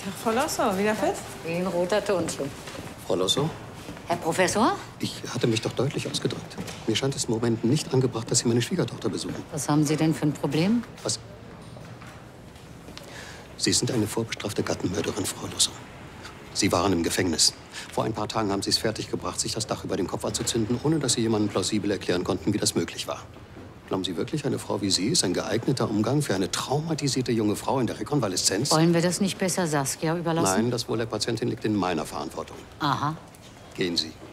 Tag, Frau Losso, wieder fit? Wie ein roter Turnschuh. Frau Losso? Herr Professor? Ich hatte mich doch deutlich ausgedrückt. Mir scheint es im Moment nicht angebracht, dass Sie meine Schwiegertochter besuchen. Was haben Sie denn für ein Problem? Was? Sie sind eine vorbestrafte Gattenmörderin, Frau Losso. Sie waren im Gefängnis. Vor ein paar Tagen haben Sie es fertiggebracht, sich das Dach über dem Kopf anzuzünden, ohne dass Sie jemandem plausibel erklären konnten, wie das möglich war. Glauben Sie wirklich, eine Frau wie Sie ist ein geeigneter Umgang für eine traumatisierte junge Frau in der Rekonvaleszenz? Wollen wir das nicht besser Saskia überlassen? Nein, das Wohl der Patientin liegt in meiner Verantwortung. Aha. Gehen Sie.